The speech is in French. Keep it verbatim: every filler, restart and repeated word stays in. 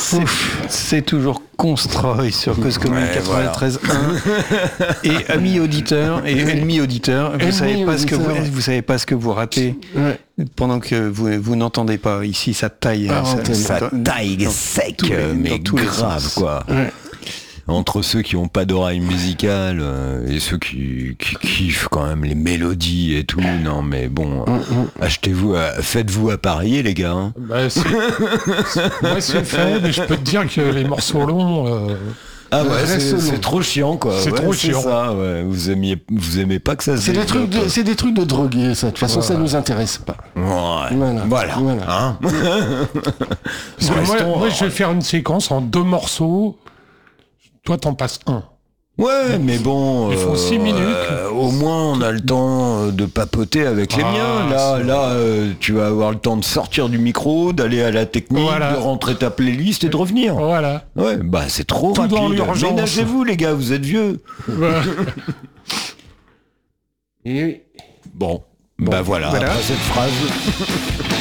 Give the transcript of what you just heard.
C'est, c'est toujours Constroy sur Cause Commune ouais, quatre-vingt-treize point un. Voilà. Et amis auditeurs et ennemis auditeurs, vous savez pas ce que vous, vous savez pas ce que vous ratez ouais. pendant que vous vous n'entendez pas. Ici, ça taille. Ah, ça, ça dans, taille dans, sec, dans les, mais dans grave quoi. Ouais. Entre ceux qui n'ont pas d'oreille musicale euh, et ceux qui, qui kiffent quand même les mélodies et tout, non mais bon, euh, achetez-vous, euh, faites-vous appareiller les gars. Hein. Bah, c'est, c'est, ouais, c'est fait, mais je peux te dire que les morceaux longs... Euh, ah ouais, c'est, c'est trop chiant quoi. C'est ouais, trop c'est chiant. Ça, ouais. Vous aimiez, vous aimez pas que ça se c'est des trucs de, c'est des trucs de drogués, ça. De toute façon, voilà. Ça nous intéresse pas. Ouais. Voilà. Voilà. voilà. Hein Parce que moi, moi, je vais faire une séquence en deux morceaux. Toi, t'en passes un. Ouais, mais bon, ils font six euh, minutes. Euh, au moins, on a le temps de papoter avec les ah, miens. Là, là, euh, tu vas avoir le temps de sortir du micro, d'aller à la technique, voilà. de rentrer ta playlist et de revenir. Voilà. Ouais, bah c'est trop Tout rapide. Dans l'urgence. Ménagez-vous, les gars, vous êtes vieux. Ouais. Et oui. Bon, bon, bah voilà. voilà. Après cette phrase.